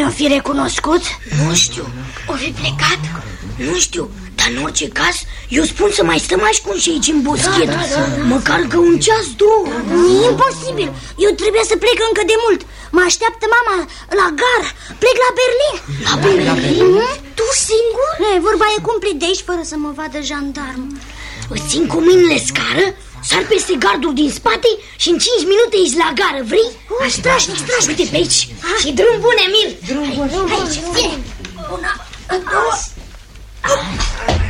n-o fi recunoscut? Nu știu, o fi plecat? Nu știu, dar în orice caz eu spun să mai stăm ascunși aici în boschet. Măcar că un ceas, două. E imposibil, eu trebuie să plec încă de mult. Mă așteaptă mama la gară. Plec la Berlin. La Berlin? Tu singur? Vorba e cumplit de aici fără să mă vadă jandarm. Îți țin cu mâinile scară, sar peste gardul din spate și în 5 minute ești la gară, vrei? Strașnic. Uite pe aici. Și drum bun, Emil. Drum bun. Aici, vine. Una, două.